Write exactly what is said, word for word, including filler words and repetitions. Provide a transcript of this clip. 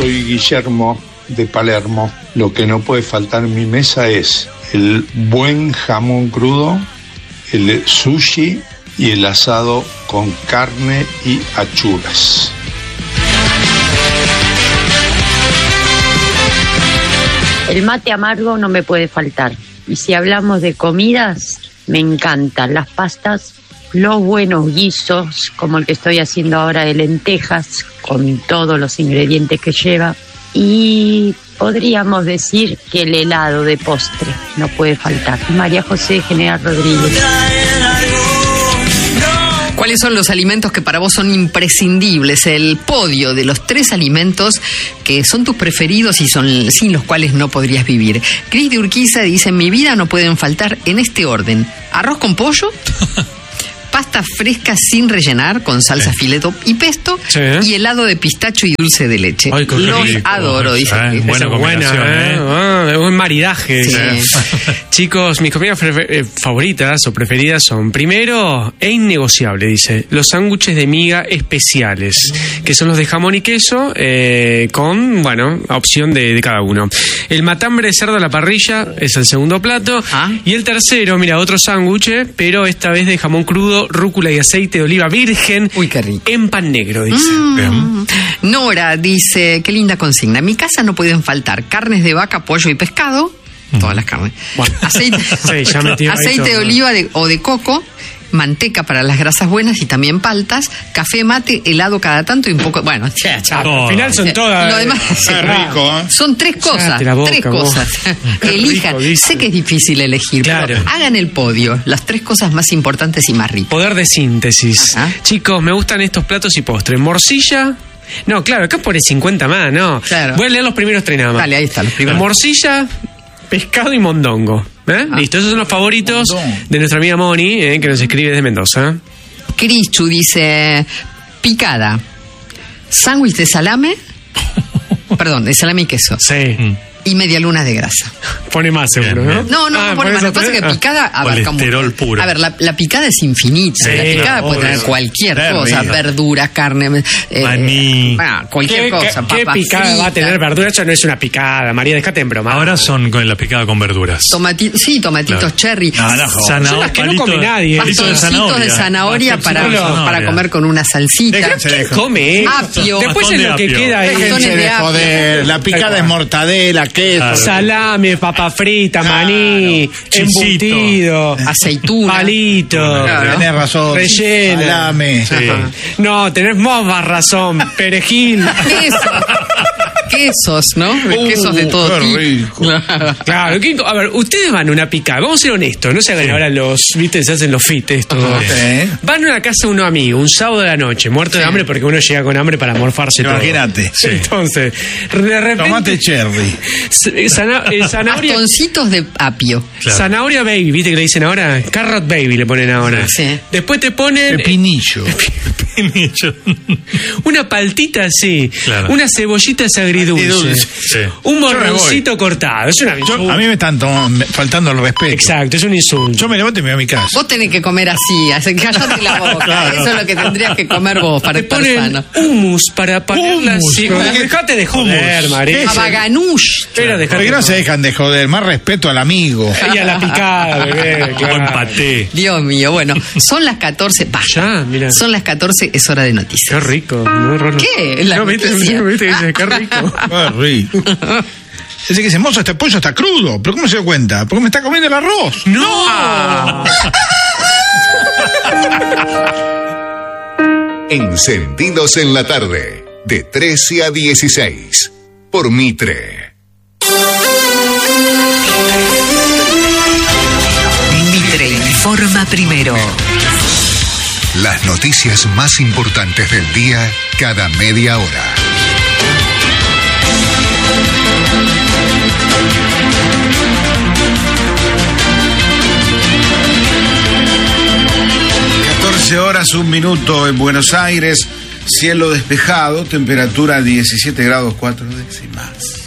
soy Guillermo de Palermo. Lo que no puede faltar en mi mesa es el buen jamón crudo, el sushi y el asado con carne y achuras. El mate amargo no me puede faltar. Y si hablamos de comidas, me encantan las pastas, los buenos guisos, como el que estoy haciendo ahora de lentejas, con todos los ingredientes que lleva. Y podríamos decir que el helado de postre no puede faltar. María José General Rodríguez. ¿Cuáles son los alimentos que para vos son imprescindibles? El podio de los tres alimentos que son tus preferidos y son sin los cuales no podrías vivir. Cris de Urquiza dice: en mi vida no pueden faltar en este orden: arroz con pollo, pasta fresca sin rellenar con salsa, sí, fileto y pesto, sí, y helado de pistacho y dulce de leche. Ay, los rico. Adoro, dice. Eh, buena combinación, ¿eh? Ah, es un maridaje. Sí. Chicos, mis comidas prefer- favoritas o preferidas son, primero, e innegociable, dice, los sándwiches de miga especiales, que son los de jamón y queso, eh, con, bueno, opción de, de cada uno. El matambre de cerdo a la parrilla es el segundo plato. ¿Ah? Y el tercero, mira, otro sándwich, pero esta vez de jamón crudo, rúcula y aceite de oliva virgen. Uy, qué rico. En pan negro, dice. Mm. Nora dice: qué linda consigna. En mi casa no pueden faltar carnes de vaca, pollo y pescado. Mm. Todas las carnes. Bueno, aceite, sí, ya metí aceite de oliva de, o de coco, manteca para las grasas buenas y también paltas, café, mate, helado cada tanto y un poco... Bueno, ya, ya. Al final son todas... Lo demás, es sí, rico, ¿eh? Son tres cosas, boca, tres vos. cosas. Elijan. Rico, sé que es difícil elegir, claro, pero hagan el podio, las tres cosas más importantes y más ricas. Poder de síntesis. ¿Ah? Chicos, me gustan estos platos y postres. Morcilla... No, claro, acá pone cincuenta más, ¿no? Claro. Voy a leer los primeros tres nada más. Dale, ahí están los primeros. Morcilla, pescado y mondongo. ¿Eh? Ah. Listo, esos son los favoritos de nuestra amiga Moni, eh, que nos escribe desde Mendoza. Crichu dice: picada, sándwich de salame, perdón, de salame y queso. Sí. Mm. Y media luna de grasa. Pone más seguro, ¿no? No, no, ah, no pone más. Lo que pasa es que picada abarca mucho. Colesterol puro. A ver, la, la picada es infinita. Sí, la picada no, puede tener cualquier Ver, cosa, vida. verdura, carne, eh, maní. Ah, cualquier ¿Qué, cosa. ¿Qué, qué picada frita. va a tener verdura? Eso no es una picada, María, déjate en broma. Ahora son con la picada con verduras. Tomati- sí, tomatitos Claro. cherry. No, no, Son las que no come nadie. Bastoncitos de zanahoria para, de zanahoria. para comer con una salsita. Déjense de joder. Come, eh. Apio. Después Bastón es de lo que apio. queda ahí. Déjense Déjense de de apio. joder. La picada es mortadela, queso. Claro. Salame, papa frita, Claro. maní, Chisito. embutido, Aceituna. palito, Claro. Tenés razón. rellena. Salame. Sí. No, tenés más razón, perejil. Queso. Quesos, ¿no? Uh, Quesos de todo qué tipo. rico. Claro. Claro, ¿qué- a ver, ustedes van a una picada, vamos a ser honestos, no se hagan Sí. ahora los, viste, se hacen los fit estos. Sí. Van a una casa de un amigo, un sábado de la noche, muerto de Sí. hambre porque uno llega con hambre para morfarse todo. Imagínate. Sí. Entonces, de repente... Tomate cherry. s- zana- eh, zanahoria, Bastoncitos de apio. Claro. zanahoria baby, viste que le dicen ahora, carrot baby le ponen ahora. Sí. Después te ponen... Pepinillo. Pinillo. Una paltita así, Claro. unas cebollitas agridulces, Agridulce. Sí. un Yo me morroncito cortado. Es una Yo- a mí me están tom- faltando el respeto. Exacto, es un insulto. Yo me levanto y me voy a mi casa. Vos tenés que comer así, así que cállate la boca. Claro. Eso es lo que tendrías que comer vos para Te estar ponen sano. hummus para ponerla Hummus, así. ¿cómo? Dejate de joder, Hummus. María. Abaganush. Pero dejate ¿Por qué no de se dejan de joder? Más respeto al amigo. joder. Y a la picada, bebé. Claro. Buen paté. Dios mío, bueno, son las catorce. Basta. Ya, mira. Son las catorce, es hora de Qué noticias. rico. No, no, no. ¿Qué? La no, viste, noticia. viste, dice, qué rico. Qué rico. Dice que ese mozo, este pollo está crudo. ¿Pero cómo se dio cuenta? Porque me está comiendo el arroz. ¡No! Encendidos en la tarde, de trece a dieciséis, por Mitre. Mitre informa primero. Las noticias más importantes del día cada media hora. catorce horas, un minuto en Buenos Aires, cielo despejado, temperatura diecisiete grados cuatro décimas.